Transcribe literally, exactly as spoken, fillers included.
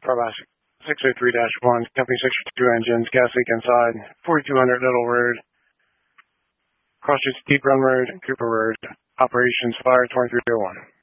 Farbach six oh three dash one, Company six oh two engines, gas leak inside, forty-two hundred Little Road, Cross Streets Deep Run Road, Cooper Road, operations fire twenty-three oh one.